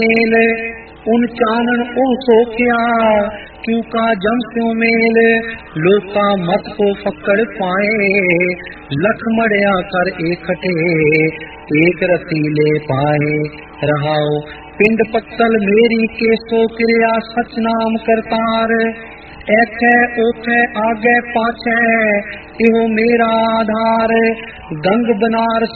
mail उन चानन ओ सोखिया क्यों का जम क्यों मेल लोका मत को फक्कड़ पाए लख मड़िया कर इकट्ठे एक रसीले पाए रहाओ पिंड पत्तल मेरी केसो क्रिया सच नाम करतार ऐथे ओथे आगे पाछे इहो मेरा आधार गंग बनारस